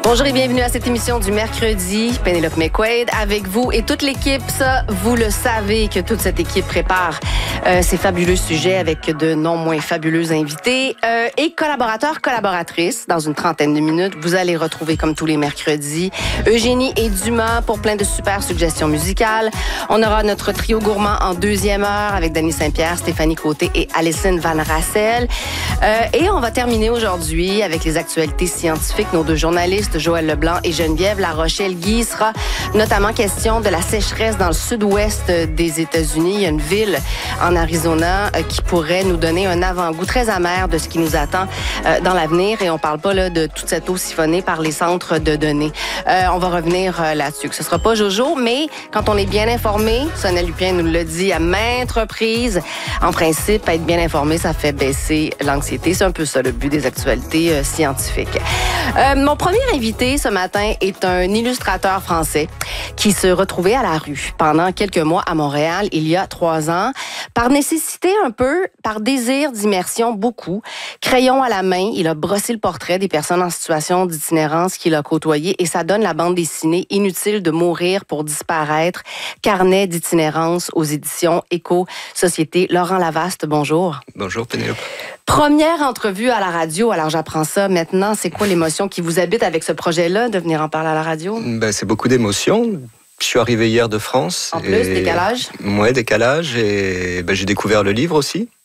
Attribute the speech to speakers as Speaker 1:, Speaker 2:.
Speaker 1: Bonjour et bienvenue à cette émission du mercredi. Pénélope McQuaid avec vous et toute l'équipe. Ça, vous le savez que toute cette équipe prépare ces fabuleux sujets avec de non moins fabuleux invités et collaborateurs, collaboratrices. Dans une trentaine de minutes, vous allez retrouver comme tous les mercredis Eugénie et Dumas pour plein de super suggestions musicales. On aura notre trio gourmand en deuxième heure avec Dany Saint-Pierre, Stéphanie Côté et Alison Van Rassel. Et on va terminer aujourd'hui avec les actualités scientifiques. Nos deux journalistes, Joël Leblanc et Geneviève La Rochelle-Guy, sera notamment question de la sécheresse dans le sud-ouest des États-Unis. Il y a une ville en Arizona qui pourrait nous donner un avant-goût très amer de ce qui nous attend dans l'avenir. Et on parle pas là de toute cette eau siphonnée par les centres de données. On va revenir là-dessus. Que ce sera pas Jojo, mais quand on est bien informé, Sonia Lupien nous l'a dit à maintes reprises, en principe, être bien informé, ça fait baisser l'anxiété. C'est un peu ça le but des actualités scientifiques. Mon premier invité ce matin est un illustrateur français qui se retrouvait à la rue pendant quelques mois à Montréal il y a 3 ans. Par nécessité un peu, par désir d'immersion beaucoup, crayon à la main, il a brossé le portrait des personnes en situation d'itinérance qu'il a côtoyées et ça donne la bande dessinée Inutile de mourir pour disparaître, carnet d'itinérance aux éditions Éco-Société. Laurent Lavaste, bonjour.
Speaker 2: Bonjour Pénélope.
Speaker 1: Première entrevue à la radio, alors j'apprends ça maintenant. C'est quoi l'émotion qui vous habite avec ce projet-là, de venir en parler à la radio?
Speaker 2: C'est beaucoup d'émotions. Je suis arrivé hier de France.
Speaker 1: En plus, décalage?
Speaker 2: Ouais, décalage. Et j'ai découvert le livre aussi.